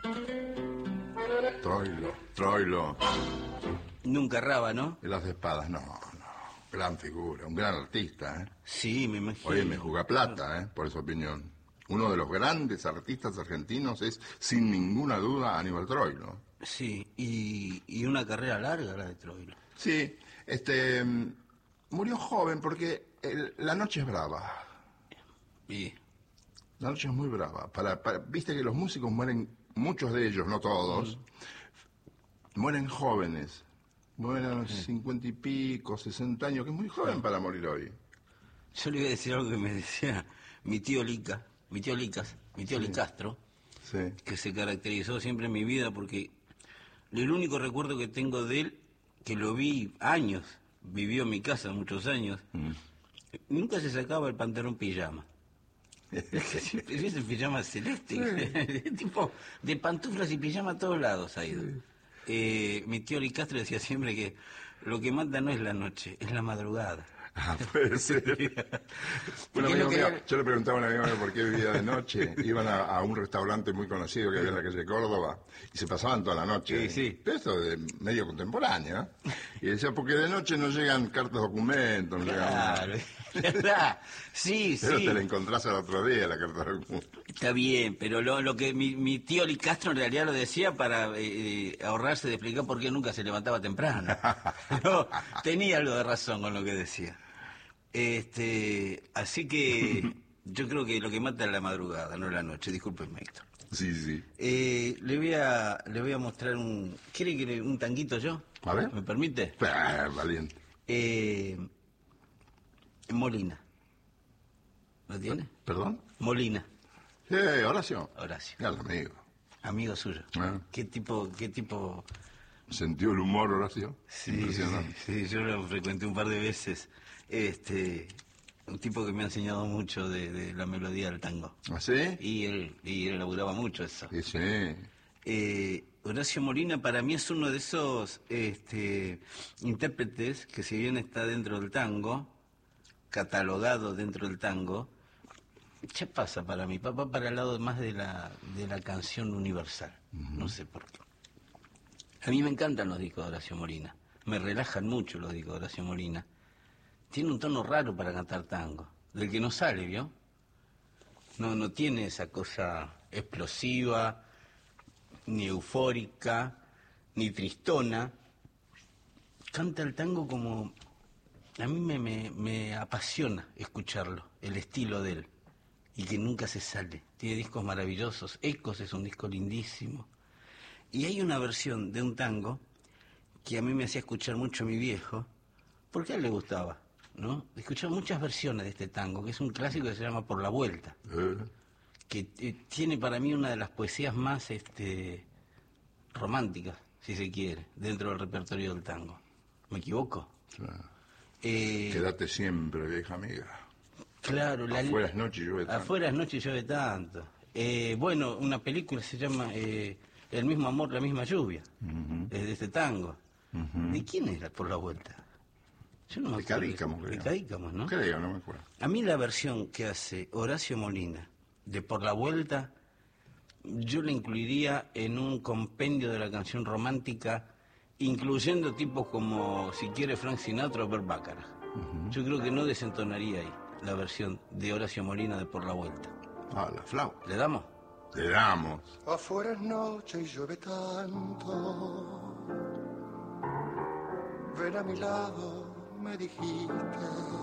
Troilo, Troilo. Nunca erraba, ¿no? Y las espadas, no. Gran figura, un gran artista, ¿eh? Sí, me imagino. Oye, me juga plata, ¿eh? Por su opinión. Uno de los grandes artistas argentinos es, sin ninguna duda, Aníbal Troilo. Sí, y una carrera larga la de Troilo. Sí, murió joven porque la noche es brava. Y La noche es muy brava. Viste que los músicos mueren, muchos de ellos, no todos, mueren jóvenes. Mueren a los 50 y pico, 60 años, que es muy joven para morir hoy. yo le iba a decir algo que me decía mi tío Licastro, Sí. que se caracterizó siempre en mi vida porque el único recuerdo que tengo de él, que lo vi años, vivió en mi casa muchos años, nunca se sacaba el pantalón pijama. Siempre el pijama celeste, tipo de pantuflas y pijama a todos lados ha ido. Mi tío Licastro decía siempre que lo que manda no es la noche, es la madrugada. Ah, puede ser. Un amigo mío, yo le preguntaba a un amigo mío por qué vivía de noche. Iban a un restaurante muy conocido que había en la calle Córdoba y se pasaban toda la noche. Sí. Pero esto de medio contemporáneo, ¿eh? Y decía, porque de noche no llegan cartas documentos, no Claro, llegan... ¿verdad? Sí, Pero sí. te la encontrás al otro día, la carta documentos. Está bien, pero lo que mi tío Licastro en realidad lo decía para ahorrarse de explicar por qué nunca se levantaba temprano. No, tenía algo de razón con lo que decía. Así que yo creo que lo que mata es la madrugada, no la noche. Discúlpeme, Héctor. Sí. Le voy a mostrar un... ¿Quiere que un tanguito yo? A ver. ¿Me permite? Valiente. Molina. ¿Lo tiene? ¿Perdón? Molina. Horacio. Horacio. Ya el amigo. Amigo suyo. ¿Qué tipo? ¿Sentió el humor, Horacio? Sí, Impresionante. sí, yo lo frecuenté un par de veces. Un tipo que me ha enseñado mucho de la melodía del tango. ¿Ah, sí? Y él laburaba mucho eso. Sí. Horacio Molina para mí es uno de esos intérpretes que, si bien está dentro del tango, catalogado dentro del tango, ¿qué pasa para mí? Va para el lado más de la canción universal. No sé por qué. A mí me encantan los discos de Horacio Molina. Me relajan mucho los discos de Horacio Molina. Tiene un tono raro para cantar tango, del que no sale, ¿vio? No tiene esa cosa explosiva, ni eufórica, ni tristona. Canta el tango como... A mí me apasiona escucharlo, el estilo de él, y que nunca se sale. Tiene discos maravillosos. Ecos es un disco lindísimo. Y hay una versión de un tango que a mí me hacía escuchar mucho mi viejo, porque a él le gustaba, ¿no? Escuchaba muchas versiones de este tango, que es un clásico que se llama Por la Vuelta, que tiene para mí una de las poesías más románticas, si se quiere, dentro del repertorio del tango. ¿Me equivoco? Claro. Quédate siempre, vieja amiga. Claro. Afuera es noche y llueve tanto. Afuera es noche y llueve tanto. Bueno, una película se llama El mismo amor, la misma lluvia, de este tango. ¿De quién era Por la Vuelta? Yo no me acuerdo. De Cadícamo, ¿no? Creo, no me acuerdo. A mí la versión que hace Horacio Molina de Por la Vuelta, yo la incluiría en un compendio de la canción romántica, incluyendo tipos como, si quiere, Frank Sinatra o Bert Bacharach. Yo creo que no desentonaría ahí la versión de Horacio Molina de Por la Vuelta. Ah, la flauta. ¿Le damos? Le damos. Afuera es noche y llueve tanto. Ven a mi lado, me dijiste.